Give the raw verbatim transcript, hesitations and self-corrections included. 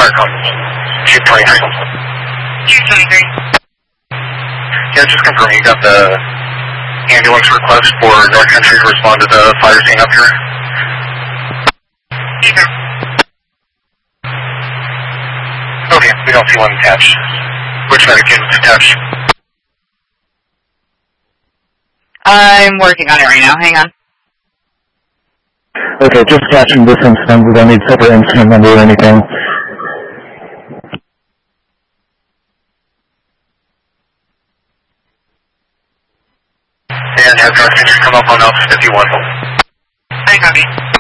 fire code. two twenty-three. two twenty-three. Yeah, just confirming you got the ambulance request for North Country to respond to the fire scene up here. Either. Okay, we don't see one attached. Which Medicaid is attached? I'm working on it right now. Hang on. Okay, just catching this incident. We don't need separate incident number or anything. And has North Country come up on Alpha fifty-one? I copy.